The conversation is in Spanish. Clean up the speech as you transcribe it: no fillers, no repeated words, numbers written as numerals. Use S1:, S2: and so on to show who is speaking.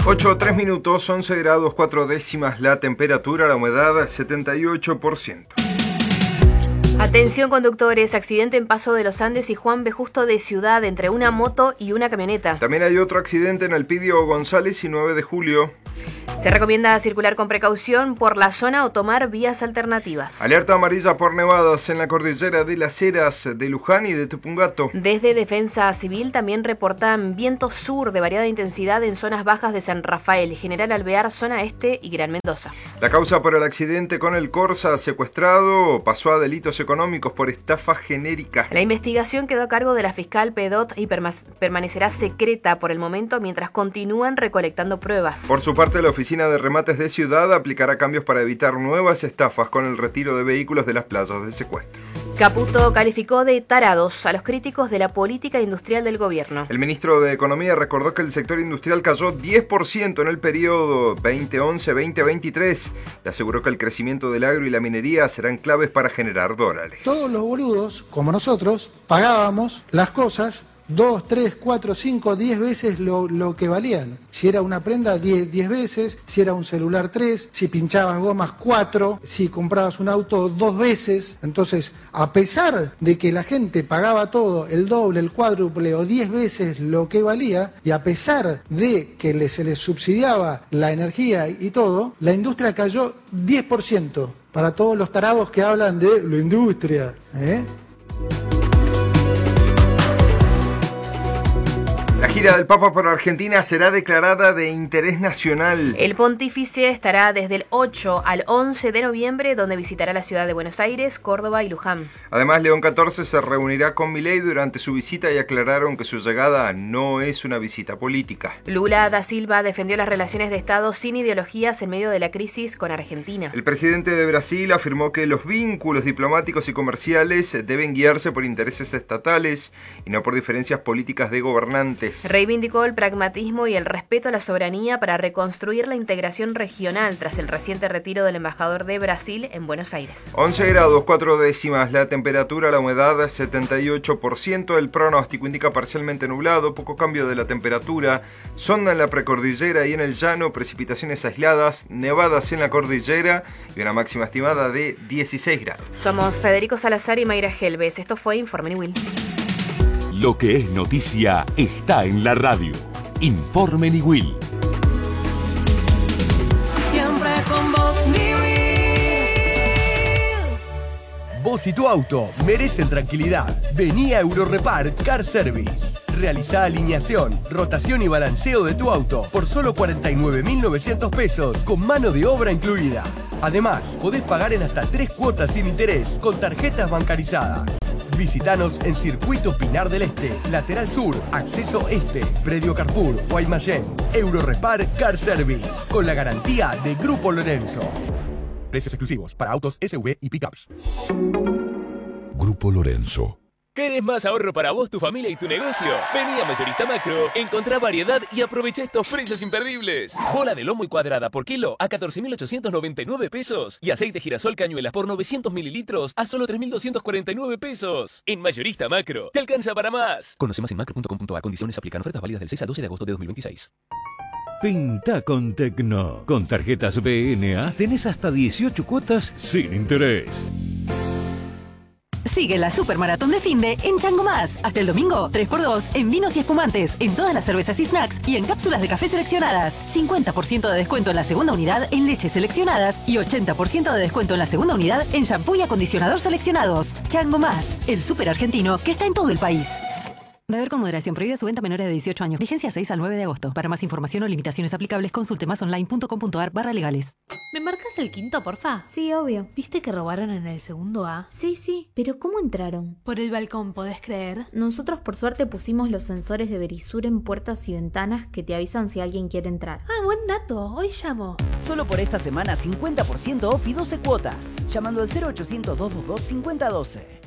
S1: 8:03, 11 grados 4 décimas la temperatura, la humedad 78%.
S2: Atención conductores, accidente en Paso de los Andes y Juan B. Justo de Ciudad entre una moto y una camioneta.
S1: También hay otro accidente en Elpidio González y 9 de julio.
S2: Se recomienda circular con precaución por la zona o tomar vías alternativas.
S1: Alerta amarilla por nevadas en la cordillera de Las Heras, de Luján y de Tupungato.
S2: Desde Defensa Civil también reportan viento sur de variada intensidad en zonas bajas de San Rafael, General Alvear, zona este y Gran Mendoza.
S1: La causa por el accidente con el Corsa secuestrado pasó a delitos económicos por estafa genérica.
S2: La investigación quedó a cargo de la fiscal Pedot y permanecerá secreta por el momento mientras continúan recolectando pruebas.
S1: Por su parte, la Oficina de Remates de Ciudad aplicará cambios para evitar nuevas estafas con el retiro de vehículos de las playas de secuestro.
S2: Caputo calificó de tarados a los críticos de la política industrial del gobierno.
S1: El ministro de Economía recordó que el sector industrial cayó 10% en el periodo 2011-2023 y aseguró que el crecimiento del agro y la minería serán claves para generar dólares.
S3: Todos los boludos, como nosotros, pagábamos las cosas 2, 3, 4, 5, 10 veces lo que valían. Si era una prenda, 10 veces, si era un celular 3, si pinchabas gomas 4, si comprabas un auto 2 veces. Entonces, a pesar de que la gente pagaba todo el doble, el cuádruple o 10 veces lo que valía, y a pesar de que se les subsidiaba la energía y todo, la industria cayó 10%. Para todos los tarados que hablan de la industria,
S1: La gira del Papa por Argentina será declarada de interés nacional.
S2: El pontífice estará desde el 8 al 11 de noviembre, donde visitará la ciudad de Buenos Aires, Córdoba y Luján.
S1: Además, León XIV se reunirá con Milei durante su visita y aclararon que su llegada no es una visita política.
S2: Lula da Silva defendió las relaciones de Estado sin ideologías en medio de la crisis con Argentina.
S1: El presidente de Brasil afirmó que los vínculos diplomáticos y comerciales deben guiarse por intereses estatales y no por diferencias políticas de gobernantes.
S2: Reivindicó el pragmatismo y el respeto a la soberanía para reconstruir la integración regional tras el reciente retiro del embajador de Brasil en Buenos Aires.
S1: 11 grados 4 décimas la temperatura, la humedad 78%, el pronóstico indica parcialmente nublado, poco cambio de la temperatura, sonda en la precordillera y en el llano, precipitaciones aisladas, nevadas en la cordillera y una máxima estimada de 16 grados.
S2: Somos Federico Salazar y Mayra Helves. Esto fue Informe Niwil.
S4: Lo que es noticia está en la radio. Informe Niwil.
S5: Siempre con vos, Niwil.
S6: Vos y tu auto merecen tranquilidad. Vení a Eurorepar Car Service. Realizá alineación, rotación y balanceo de tu auto por solo 49.900 pesos con mano de obra incluida. Además, podés pagar en hasta 3 cuotas sin interés con tarjetas bancarizadas. Visítanos en Circuito Pinar del Este, Lateral Sur, Acceso Este, Predio Carrefour, Guaymallén. Eurorepar Car Service, con la garantía de Grupo Lorenzo. Precios exclusivos para autos SUV y pickups.
S4: Grupo Lorenzo.
S7: ¿Querés más ahorro para vos, tu familia y tu negocio? Vení a Mayorista Macro, encontrá variedad y aprovecha estos precios imperdibles. Bola de lomo y cuadrada por kilo a 14.899 pesos. Y aceite girasol cañuelas por 900 mililitros a solo 3.249 pesos. En Mayorista Macro, te alcanza para más.
S8: Conoce más en macro.com.a. Condiciones aplican. Ofertas válidas del 6 al 12 de agosto de 2026.
S4: Pinta con Tecno. Con tarjetas BNA tenés hasta 18 cuotas sin interés.
S5: Sigue la Supermaratón de Finde en Chango Más. Hasta el domingo, 3x2 en vinos y espumantes, en todas las cervezas y snacks y en cápsulas de café seleccionadas. 50% de descuento en la segunda unidad en leches seleccionadas y 80% de descuento en la segunda unidad en shampoo y acondicionador seleccionados. Chango Más, el súper argentino que está en todo el país. Beber con moderación. Prohibida su venta a menores de 18 años. Vigencia 6 al 9 de agosto. Para más información o limitaciones aplicables, consulte másonline.com.ar/legales.
S9: ¿Me marcas el quinto, porfa?
S10: Sí, obvio.
S9: ¿Viste que robaron en el segundo A?
S10: Sí, pero ¿cómo entraron?
S9: Por el balcón, ¿podés creer?
S10: Nosotros por suerte pusimos los sensores de Verisur en puertas y ventanas que te avisan si alguien quiere entrar.
S9: Ah, buen dato. Hoy llamo.
S11: Solo por esta semana 50% off y 12 cuotas. Llamando al 0800 222 5012.